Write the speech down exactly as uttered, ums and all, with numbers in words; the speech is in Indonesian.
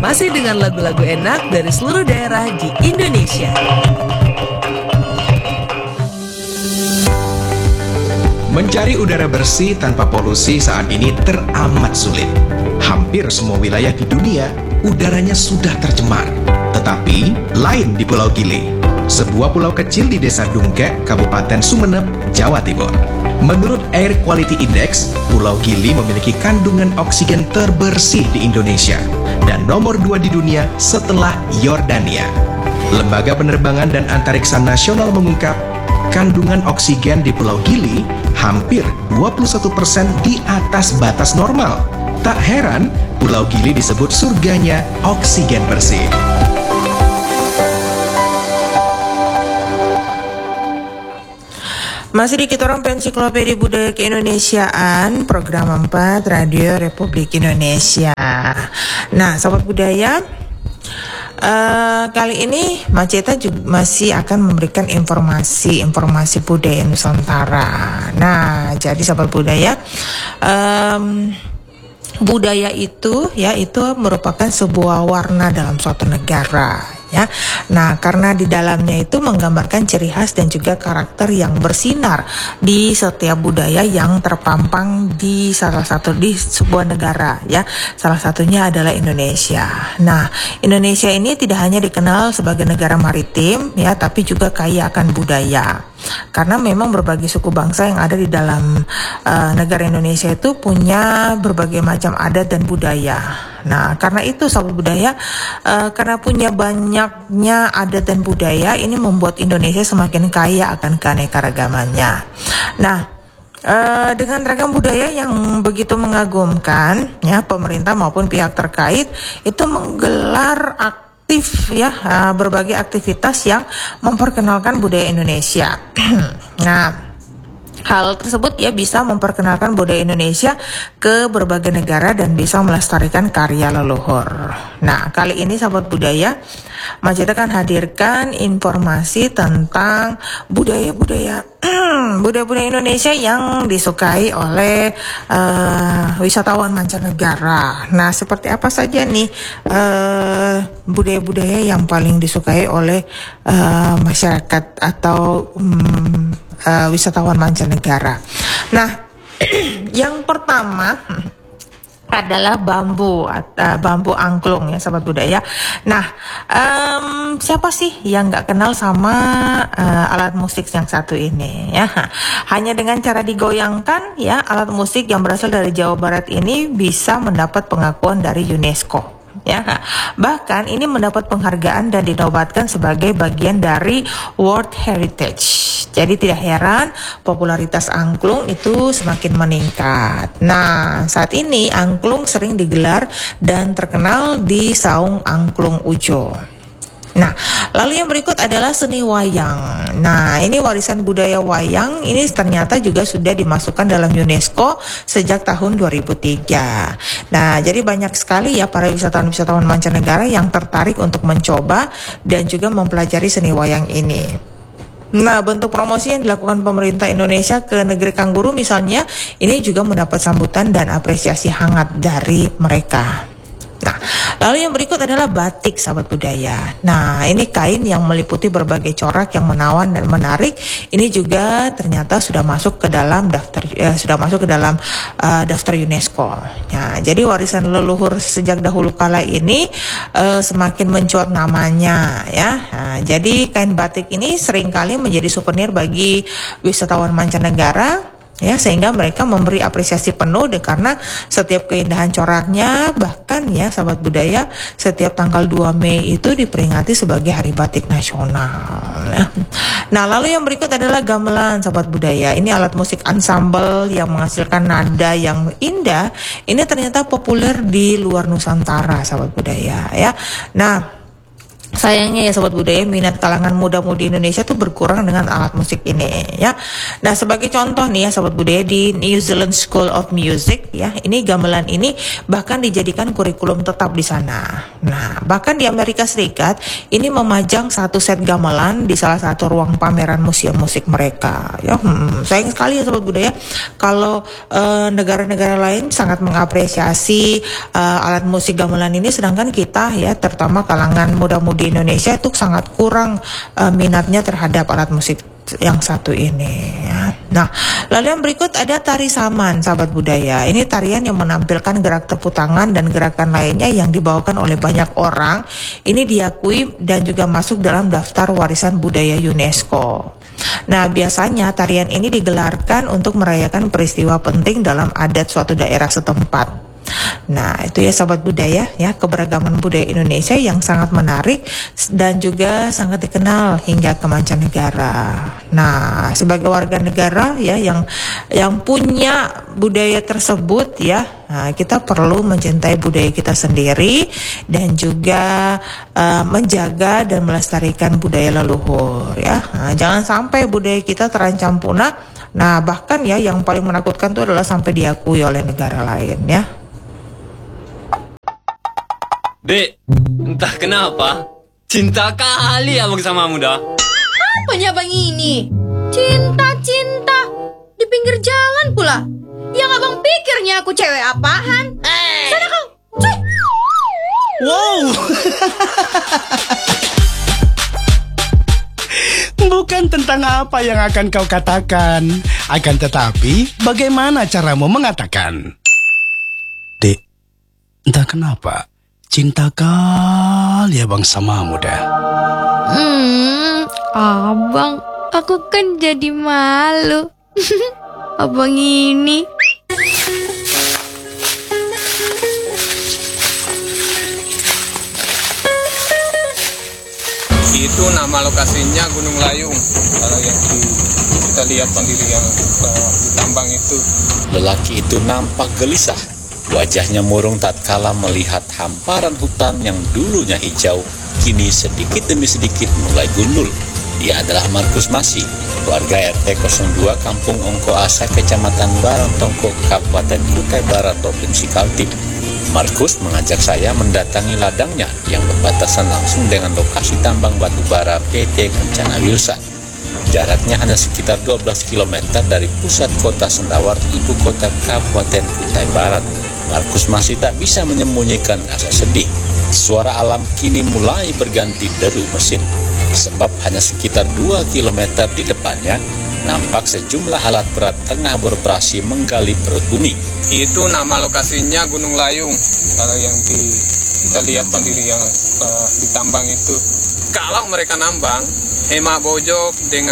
Masih dengan lagu-lagu enak dari seluruh daerah di Indonesia. Mencari udara bersih tanpa polusi saat ini teramat sulit. Hampir semua wilayah di dunia, udaranya sudah tercemar. Tetapi, lain di Pulau Gili, sebuah pulau kecil di Desa Dungkek, Kabupaten Sumeneb, Jawa Timur. Menurut Air Quality Index, Pulau Gili memiliki kandungan oksigen terbersih di Indonesia dan nomor dua di dunia setelah Yordania. Lembaga Penerbangan dan Antariksa Nasional mengungkap, kandungan oksigen di Pulau Gili hampir dua puluh satu persen di atas batas normal. Tak heran, Pulau Gili disebut surganya oksigen bersih. Masih di kita orang Ensiklopedia Budaya Keindonesiaan, program empat Radio Republik Indonesia. Nah, Sobat Budaya, Uh, kali ini Maceta juga masih akan memberikan informasi-informasi budaya Nusantara. Nah, jadi Sobat Budaya, um, budaya itu ya itu merupakan sebuah warna dalam suatu negara. Ya, nah karena di dalamnya itu menggambarkan ciri khas dan juga karakter yang bersinar di setiap budaya yang terpampang di salah satu di sebuah negara, ya. Salah satunya adalah Indonesia. Nah, Indonesia ini tidak hanya dikenal sebagai negara maritim, ya, tapi juga kaya akan budaya. Karena memang berbagai suku bangsa yang ada di dalam uh, negara Indonesia itu punya berbagai macam adat dan budaya. Nah, karena itu Sobat Budaya, uh, karena punya banyaknya adat dan budaya, ini membuat Indonesia semakin kaya akan keanekaragamannya. Nah, uh, dengan ragam budaya yang begitu mengagumkan, ya, pemerintah maupun pihak terkait itu menggelar aktif, ya, uh, berbagai aktivitas yang memperkenalkan budaya Indonesia. Nah, hal tersebut ya bisa memperkenalkan budaya Indonesia ke berbagai negara dan bisa melestarikan karya leluhur. Nah, kali ini Sahabat Budaya, Maceta akan hadirkan informasi tentang budaya-budaya budaya-budaya Indonesia yang disukai oleh uh, wisatawan mancanegara. Nah, seperti apa saja nih uh, budaya-budaya yang paling disukai oleh uh, masyarakat atau um, Uh, wisatawan mancanegara. Nah, yang pertama adalah bambu uh, bambu angklung, ya Sahabat Budaya. Nah, um, siapa sih yang nggak kenal sama uh, alat musik yang satu ini, ya? Hanya dengan cara digoyangkan, ya, alat musik yang berasal dari Jawa Barat ini bisa mendapat pengakuan dari UNESCO. Ya, bahkan ini mendapat penghargaan dan dinobatkan sebagai bagian dari World Heritage. Jadi tidak heran popularitas angklung itu semakin meningkat. Nah, saat ini angklung sering digelar dan terkenal di Saung Angklung Ujo. Nah, lalu yang berikut adalah seni wayang. Nah, ini warisan budaya wayang ini ternyata juga sudah dimasukkan dalam UNESCO sejak tahun dua ribu tiga. Nah, jadi banyak sekali ya para wisatawan-wisatawan mancanegara yang tertarik untuk mencoba dan juga mempelajari seni wayang ini. Nah, bentuk promosi yang dilakukan pemerintah Indonesia ke negeri Kangguru misalnya, ini juga mendapat sambutan dan apresiasi hangat dari mereka. Nah, lalu yang berikut adalah batik, Sahabat Budaya. Nah, ini kain yang meliputi berbagai corak yang menawan dan menarik. Ini juga ternyata sudah masuk ke dalam daftar eh, sudah masuk ke dalam uh, daftar UNESCO. Nah, jadi warisan leluhur sejak dahulu kala ini uh, semakin mencuat namanya, ya. Nah, jadi kain batik ini seringkali menjadi souvenir bagi wisatawan mancanegara, ya, sehingga mereka memberi apresiasi penuh deh, karena setiap keindahan coraknya, bahkan ya Sahabat Budaya, setiap tanggal dua Mei itu diperingati sebagai Hari Batik Nasional, ya. Nah, lalu yang berikut adalah gamelan, Sahabat Budaya. Ini alat musik ansambel yang menghasilkan nada yang indah. Ini ternyata populer di luar Nusantara, Sahabat Budaya, ya. Nah, sayangnya ya sobat budaya, minat kalangan muda-mudi Indonesia tuh berkurang dengan alat musik ini ya. Nah, sebagai contoh nih ya sobat budaya, di New Zealand School of Music ya, ini gamelan ini bahkan dijadikan kurikulum tetap di sana. Nah, bahkan di Amerika Serikat ini memajang satu set gamelan di salah satu ruang pameran museum musik mereka ya. Hmm, sayang sekali ya sobat budaya kalau uh, negara-negara lain sangat mengapresiasi uh, alat musik gamelan ini, sedangkan kita ya, terutama kalangan muda-mudi Indonesia itu sangat kurang uh, minatnya terhadap alat musik yang satu ini ya. Nah, lalu yang berikut ada tari saman sahabat budaya. Ini tarian yang menampilkan gerak tepuk tangan dan gerakan lainnya yang dibawakan oleh banyak orang. Ini diakui dan juga masuk dalam daftar warisan budaya UNESCO. Nah, biasanya tarian ini digelarkan untuk merayakan peristiwa penting dalam adat suatu daerah setempat. Nah, itu ya sahabat budaya ya, keberagaman budaya Indonesia yang sangat menarik dan juga sangat dikenal hingga ke mancanegara. Nah, sebagai warga negara ya yang yang punya budaya tersebut ya, nah, kita perlu mencintai budaya kita sendiri dan juga uh, menjaga dan melestarikan budaya leluhur ya. Nah, jangan sampai budaya kita terancam punah. Nah, bahkan ya yang paling menakutkan itu adalah sampai diakui oleh negara lain ya. Dek, entah kenapa cinta kali abang sama muda. Apanya bang ini? Cinta-cinta di pinggir jalan pula. Yang abang pikirnya aku cewek apaan? Hey. Sana kau, cuy. Wow. Bukan tentang apa yang akan kau katakan, akan tetapi bagaimana caramu mengatakan. Dek, entah kenapa cinta kali abang sama muda. Hmm, abang, aku kan jadi malu. Abang ini. Itu nama lokasinya Gunung Layung. Kalau yang di, kita lihat sendiri yang uh, di tambang itu. Lelaki itu nampak gelisah. Wajahnya murung tatkala melihat hamparan hutan yang dulunya hijau, kini sedikit demi sedikit mulai gundul. Dia adalah Markus Masi, warga R T nol dua Kampung Ongko Asa, Kecamatan Barantongko, Kabupaten Kutai Barat, Provinsi Kaltim. Markus mengajak saya mendatangi ladangnya yang berbatasan langsung dengan lokasi tambang batu bara P T Kencana Wilsa. Jaraknya hanya sekitar dua belas kilometer dari pusat kota Sendawar, ibu kota Kabupaten Kutai Barat. Markus masih tak bisa menyembunyikan rasa sedih. Suara alam kini mulai berganti deru mesin, sebab hanya sekitar dua kilometer di depannya nampak sejumlah alat berat tengah beroperasi menggali perut bumi. Itu nama lokasinya Gunung Layung. Kalau yang di, kita lihat sendiri yang uh, di tambang itu. Kalau mereka nambang, hemat bojok dengan